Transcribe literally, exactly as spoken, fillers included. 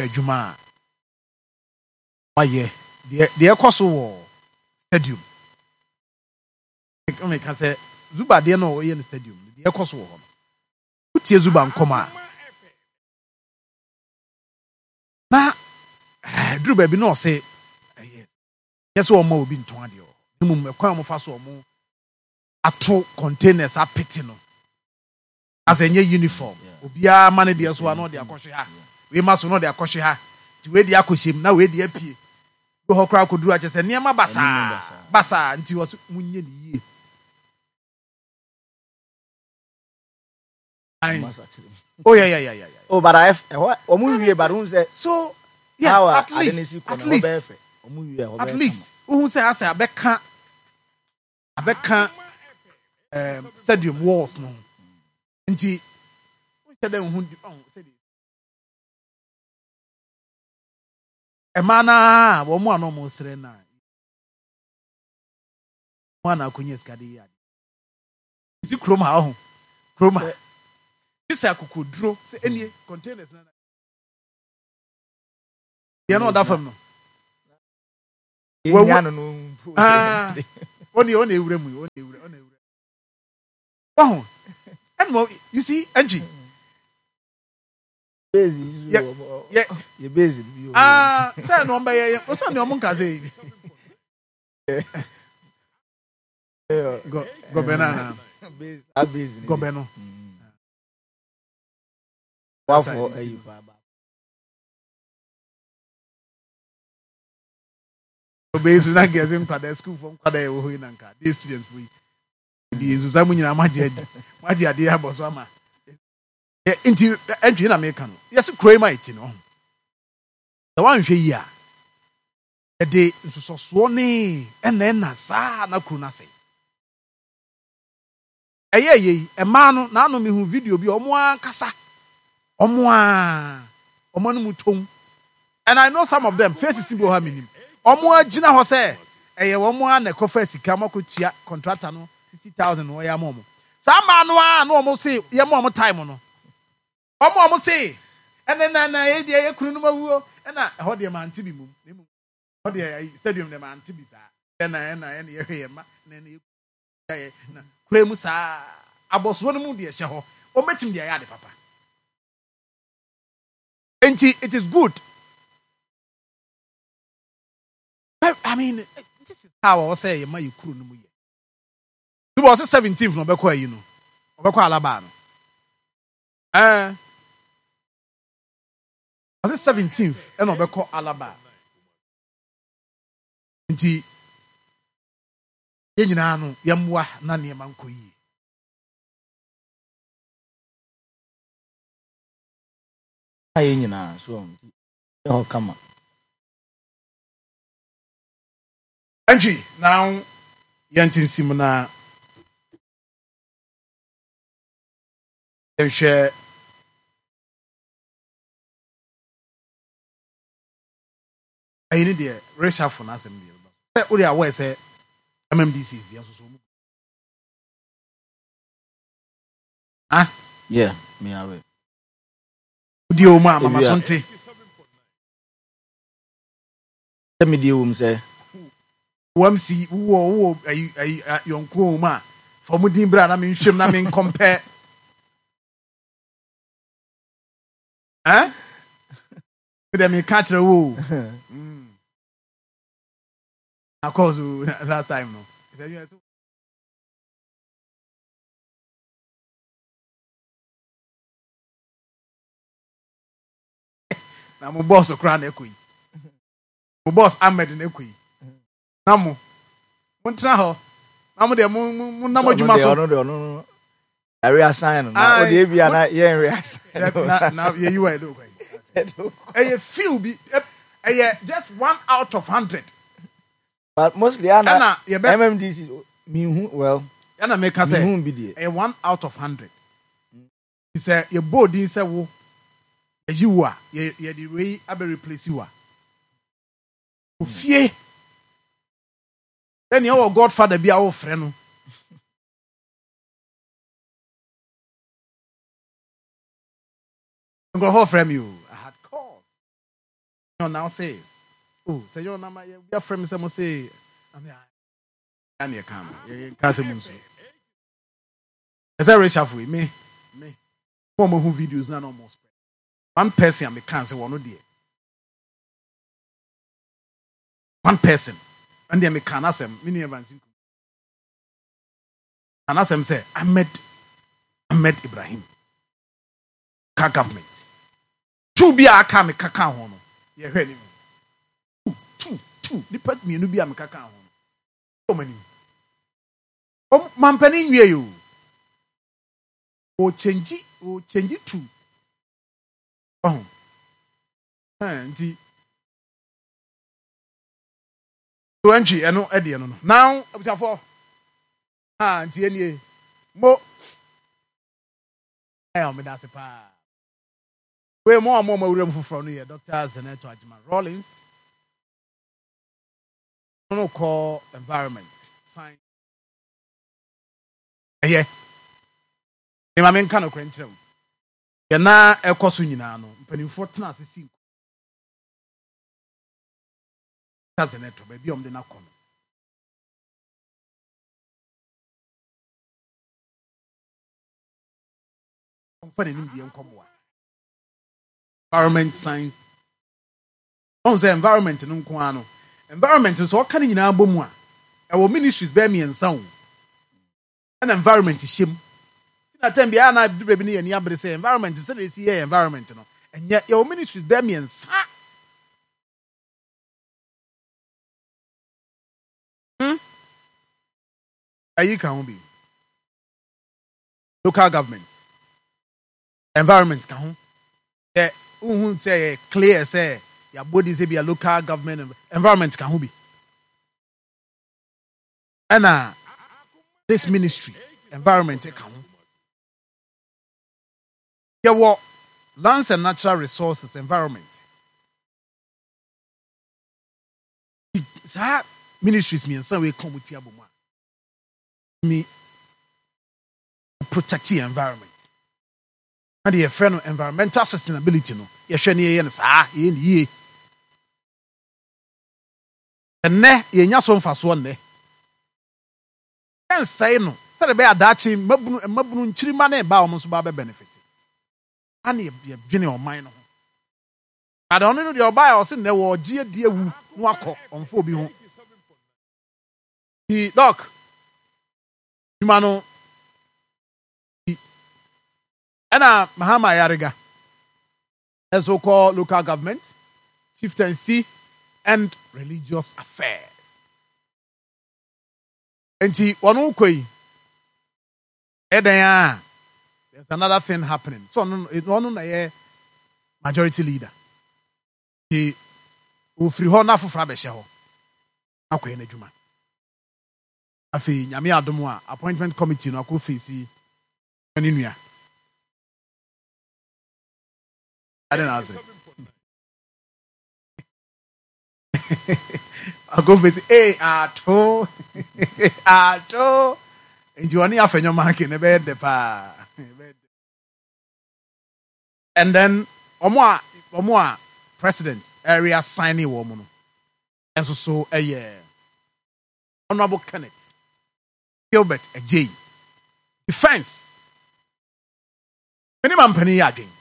wohwɛ adwuma a wayɛ deɛ deɛ ɛkɔ so wɔ stadium meka sɛ Zuba deɛ no ɔyɛ no stadium deɛ ɛkɔ so wɔ hɔ no wotie Zuba nkɔm a na duru baabi na ɔse ɛyɛ yɛ sɛ ɔma obi ntɔn adeɛ ɔ ne mmom ɛkwan a ɔmofa so ɔmo ato containers apete no asɛ ɛnyɛ uniform obiara ma ne deɛ so a na ɔde akɔhwe ha wei ma so na ɔde akɔhwe ha nti wei deɛ akɔhyɛm na wei deɛ apie bi hɔ koraa akɔduru akyɛ sɛ nneɛma basaa basaa nti wɔ so munyɛ ne yie oh yeah yeah yeah yeah oh but I omu wie but who say so yes at least at least at least who say asa abeka abeka um stadium walls no nti who dem hu say emana wo mu ano mo sere na mo na akonya skade ya isi krom ha ho krom ha isi akokoduro say enie containers na ya no da fam no enya no no ah oni oni ewure mu oni ewure oni ewure oh and mo you see Angie busy yeah yeah you busy ah say no mba ye o so ni o mo nka say go go benana busy a busy go beno wa for ayi baba obezu na gezi nkwada school from kwada e wo hoyi na nka these students we di ezu za munyina maji adi maji adi ya boso ama e nti entwi na meka no yes kroima iti no the one hwe yi a e de nsososo ne ena ena saa na kru na se eye ye e ma no na no me hu video bi omo ankasa omo a omo no mutom and I know some of them faces go ha minim omo agina ho se eye wo mo na kofa sika makotua contractor no sixty thousand wo ya mo mo sa ma no a no omo se ye mo omo time no omo omo se ene na na ye de ye kunu no mawuo na ho de ma ntibi mum ho de stadium de ma ntibi sa na na na ye hwe ma na na ye na kura mu sa aboso no mu de hye ho o metim de ya de papa enti it is good. I mean, this is how I say, my crew no more. You was seventeenth, no Beko, you know, Beko Alabama. Eh, I was seventeenth, and no Beko Alabama. Nti, ye nyina no, yamwa na ne manko yi. Aye nyina so, e come on. Angie, now yantin simuna share I need the racial for us and the only aware say M M D C is the also. Ah, yeah, me aware. Dio ma mama sonte. Tell me the um say Wamsi wo wo ayi ayi yonko ma for mudin bra na me nhwem na me compare eh me dem catch the wo mm cause last time no say you na mo boss okra na ekoi mo boss Ahmed na ekoi na mo montra ho na mo de mo mo na mo djuma so no no no area sign na o de bia na ye area sign na na ye you are do kwai eh feel be eh just one out of hundred but mostly ana M M D C me hu well ana make say me hu be there eh one out of hundred he say ye bold in say wo ye wo a ye ye the way abe replace you a ofie then your godfather be our friend no go ho frame you I had calls You now say, oh, say your number, your friend, someone say, I mean, I can't come. You can't say, as I reshuffle me, me, one more videos, not almost. One person, I can't say one of the one person, and then me can ask him, many of us. And as I say, Ahmed, Ahmed Ibrahim, car government. Two be a car me kaka hono. Ye hear me? Two, two, two. The pet me no be a me kaka hono. So many. Oh, mampani nwe you. O change, o change two. Oh. Auntie. So entry, I know Eddie no. Now, up for. Ah, auntie any. Mo. Eh, me da se pa. We more and more my room for no here, Doctor Zeneto Ajima Rollins. No call environment science. Yeah. E ma men kan okrenkyerem. Ye na ekoso nyina no, mpanimfo tena asesi. Doctor Zeneto ba bi om de na kono. Onfa ne nim die nkomo a. Environment science. On say environment no nko ano. Environment so ka ne nyina bom a. E wo ministries be me ensa wo. An environment hyem. Tina time bia na du be ne ya abre say environment say dey see environment no. Enye e wo ministries be me ensa. Hmm? Ayi kan ho bi. Local government. Environment kan ho. Eh who say clear say your body say be a local government environment can who be and uh, this ministry environment can there were lands and natural resources environment so ministries me and some way come with you me protect the environment and the friend environmental sustainability no ye hwe ne ye ne sa ye ne ye enne ye nya so mfaso nne en say no say be adachi mabunu mabunu nchirima na ba o so ba be benefit ana ye dwene o man no ho ada ono no de oba o se ne wo gie die wu no akọ onfo bi ho di doc humano ana Mahama Yariga as so called local government chieftaincy and religious affairs. Enti wonu koi eden there's another thing happening. So no no na ye majority leader. He ofri ho na fofra be hye ho. Akoye na dwuma. Afi nyame adom a appointment committee no akofisi ani nua. I don't know. I go with a ato ato and you only have your mark in the bed the pa and then omo omo president area signing woman and so so a year Honorable Kenneth Gilbert Ejay defense minimum penny again